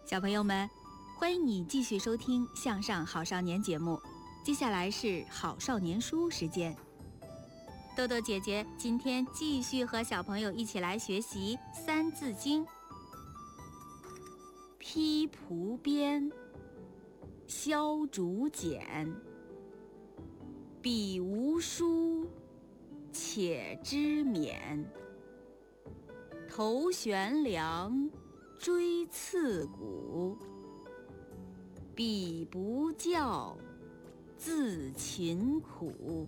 小朋友们，欢迎你继续收听《向上好少年》节目。接下来是好少年书时间。豆豆姐姐今天继续和小朋友一起来学习《三字经》。披蒲鞭，削竹简，彼无书，且知勉。头悬梁，锥刺股，彼不教，自勤苦。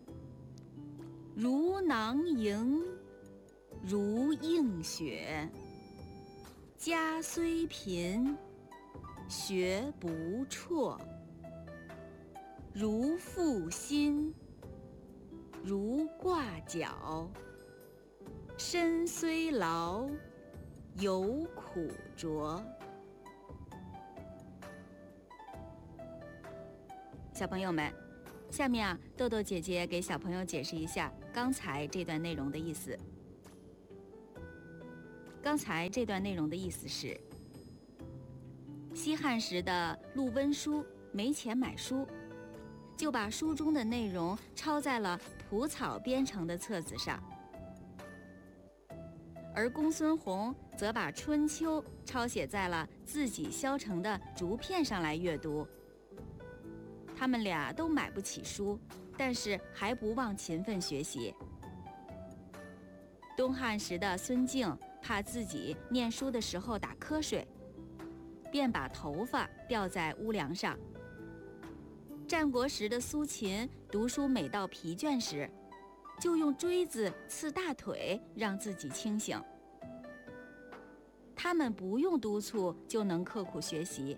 如囊萤，如映雪。家虽贫，学不辍。如负薪，如挂角。身虽劳，犹苦卓。小朋友们，下面豆豆姐姐给小朋友解释一下刚才这段内容的意思。刚才这段内容的意思是，西汉时的陆温书没钱买书，就把书中的内容抄在了蒲草编成的册子上。而公孙弘则把《春秋》抄写在了自己削成的竹片上来阅读。他们俩都买不起书，但是还不忘勤奋学习。东汉时的孙敬怕自己念书的时候打瞌睡，便把头发吊在屋梁上。战国时的苏秦读书每到疲倦时，就用锥子刺大腿，让自己清醒。他们不用督促就能刻苦学习。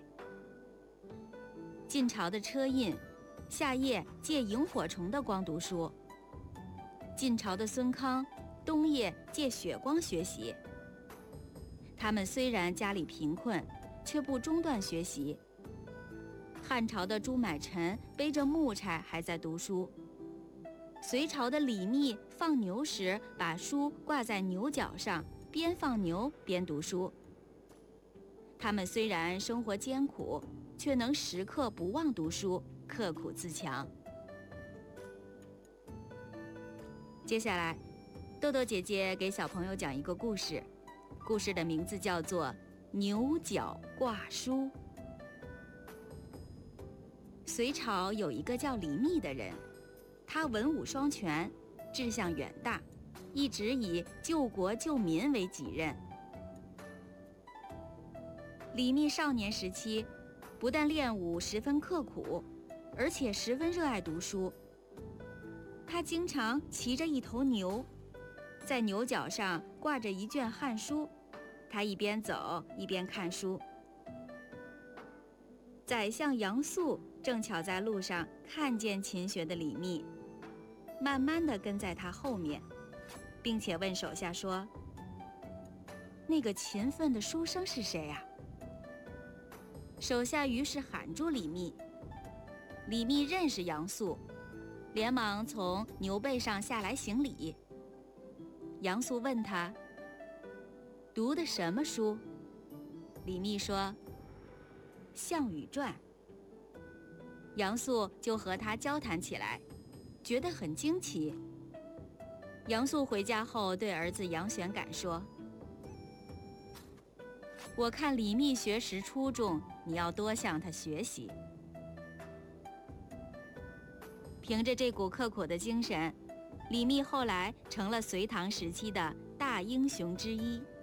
晋朝的车胤夏夜借萤火虫的光读书，晋朝的孙康冬夜借血光学习。他们虽然家里贫困，却不中断学习。汉朝的朱买臣背着木柴还在读书。隋朝的李密放牛时，把书挂在牛角上，边放牛边读书。他们虽然生活艰苦，却能时刻不忘读书，刻苦自强。接下来，豆豆姐姐给小朋友讲一个故事，故事的名字叫做《牛角挂书》。隋朝有一个叫李密的人，他文武双全，志向远大，一直以救国救民为己任。李密少年时期，不但练武十分刻苦，而且十分热爱读书。他经常骑着一头牛，在牛角上挂着一卷汉书，他一边走一边看书。宰相杨素正巧在路上看见勤学的李密，慢慢地跟在他后面，并且问手下说：“那个勤奋的书生是谁啊？”手下于是喊住李密。李密认识杨素，连忙从牛背上下来行礼。杨素问他：“读的什么书？”李密说：“《项羽传》。”杨素就和他交谈起来，觉得很惊奇。杨素回家后对儿子杨玄感说：“我看李密学识出众，你要多向他学习。”凭着这股刻苦的精神，李密后来成了隋唐时期的大英雄之一。